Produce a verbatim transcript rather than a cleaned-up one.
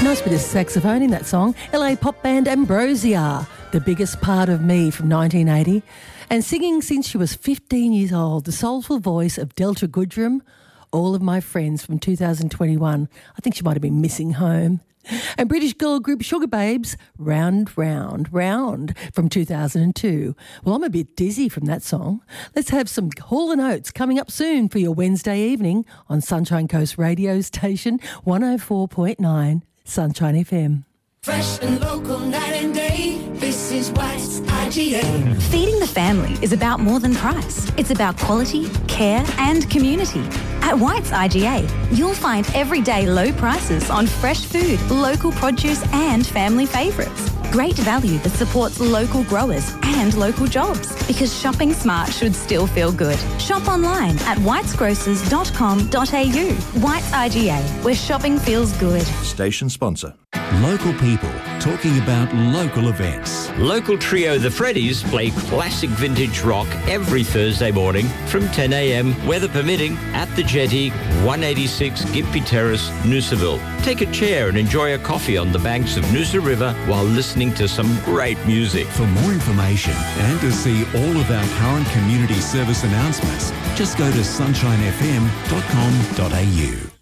Nice bit of saxophone in that song. L A pop band Ambrosia, The Biggest Part of Me from nineteen eighty. And singing since she was fifteen years old, the soulful voice of Delta Goodrem, All of My Friends from two thousand twenty-one. I think she might have been missing home. And British girl group Sugar Babes, Round, Round, Round from two thousand two. Well, I'm a bit dizzy from that song. Let's have some Hall and Oates coming up soon for your Wednesday evening on Sunshine Coast radio station one oh four point nine Sunshine F M. Fresh and local night and day, this is White's I G A. Feeding the family is about more than price. It's about quality, care and community. At White's I G A, you'll find everyday low prices on fresh food, local produce and family favourites. Great value that supports local growers and local jobs, because shopping smart should still feel good. Shop online at whites grocers dot com dot a u. White's I G A, where shopping feels good. Station sponsor. Local people talking about local events. Local trio The Freddies play classic vintage rock every Thursday morning from ten a m, weather permitting, at the Jetty, one eighty-six Gympie Terrace, Noosaville. Take a chair and enjoy a coffee on the banks of Noosa River while listening to some great music. For more information and to see all of our current community service announcements, just go to sunshine f m dot com dot a u.